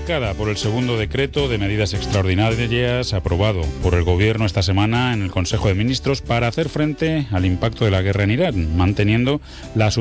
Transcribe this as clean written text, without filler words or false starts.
marcada por el segundo decreto de medidas extraordinarias aprobado por el Gobierno esta semana en el Consejo de Ministros para hacer frente al impacto de la guerra en Irán, manteniendo la